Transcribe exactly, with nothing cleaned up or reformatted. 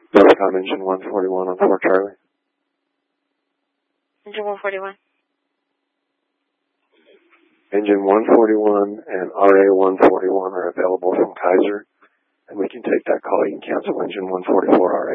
Telecom engine one forty-one on Fort Charlie. Engine one forty-one. Engine one forty-one and R A one forty-one are available from Kaiser, and we can take that call. You can cancel engine one forty-four R A.